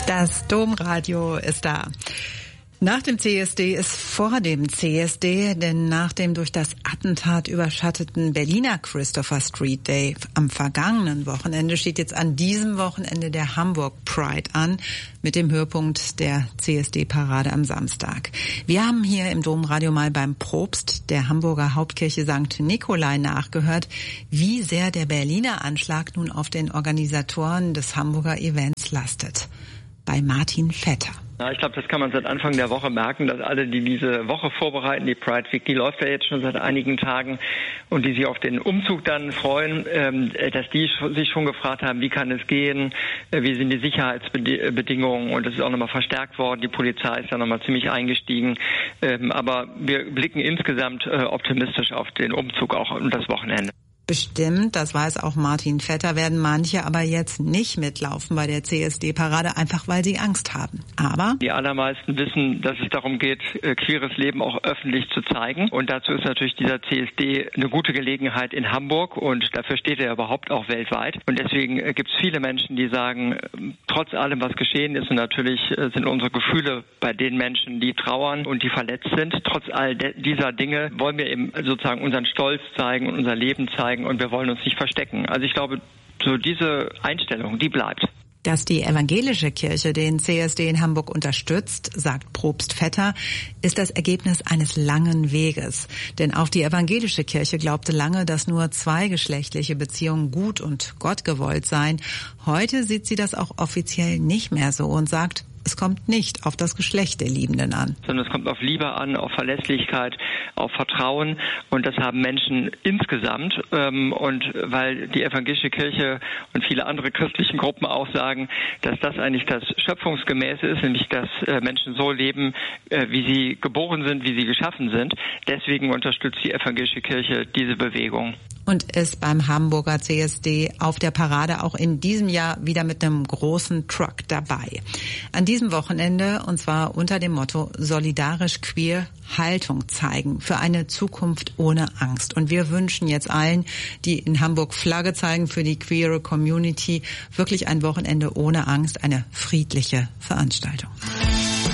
Das Domradio ist da. Nach dem CSD ist vor dem CSD, denn nach dem durch das Attentat überschatteten Berliner Christopher Street Day am vergangenen Wochenende steht jetzt an diesem Wochenende der Hamburg Pride an, mit dem Höhepunkt der CSD-Parade am Samstag. Wir haben hier im Domradio mal beim Propst der Hamburger Hauptkirche St. Nikolai nachgehört, wie sehr der Berliner Anschlag nun auf den Organisatoren des Hamburger Events lastet. Bei Martin Vetter. Ja, ich glaube, das kann man seit Anfang der Woche merken, dass alle, die diese Woche vorbereiten, die Pride Week, die läuft ja jetzt schon seit einigen Tagen und die sich auf den Umzug dann freuen, dass die sich schon gefragt haben, wie kann es gehen, wie sind die Sicherheitsbedingungen, und das ist auch nochmal verstärkt worden. Die Polizei ist da nochmal ziemlich eingestiegen, aber wir blicken insgesamt optimistisch auf den Umzug auch und das Wochenende. Bestimmt, das weiß auch Martin Vetter, werden manche aber jetzt nicht mitlaufen bei der CSD-Parade, einfach weil sie Angst haben. Aber die allermeisten wissen, dass es darum geht, queeres Leben auch öffentlich zu zeigen. Und dazu ist natürlich dieser CSD eine gute Gelegenheit in Hamburg, und dafür steht er überhaupt auch weltweit. Und deswegen gibt es viele Menschen, die sagen, trotz allem, was geschehen ist, und natürlich sind unsere Gefühle bei den Menschen, die trauern und die verletzt sind, trotz all dieser Dinge wollen wir eben sozusagen unseren Stolz zeigen und unser Leben zeigen. Und wir wollen uns nicht verstecken. Also ich glaube, so diese Einstellung, die bleibt. Dass die evangelische Kirche den CSD in Hamburg unterstützt, sagt Propst Vetter, ist das Ergebnis eines langen Weges. Denn auch die evangelische Kirche glaubte lange, dass nur zweigeschlechtliche Beziehungen gut und gottgewollt seien. Heute sieht sie das auch offiziell nicht mehr so und sagt, es kommt nicht auf das Geschlecht der Liebenden an. Sondern es kommt auf Liebe an, auf Verlässlichkeit, auf Vertrauen, und das haben Menschen insgesamt. Und weil die evangelische Kirche und viele andere christlichen Gruppen auch sagen, dass das eigentlich das Schöpfungsgemäße ist, nämlich dass Menschen so leben, wie sie geboren sind, wie sie geschaffen sind. Deswegen unterstützt die evangelische Kirche diese Bewegung. Und ist beim Hamburger CSD auf der Parade auch in diesem Jahr wieder mit einem großen Truck dabei. An diesem Wochenende, und zwar unter dem Motto Solidarisch Queer, Haltung zeigen für eine Zukunft ohne Angst. Und wir wünschen jetzt allen, die in Hamburg Flagge zeigen für die queere Community, wirklich ein Wochenende ohne Angst, eine friedliche Veranstaltung.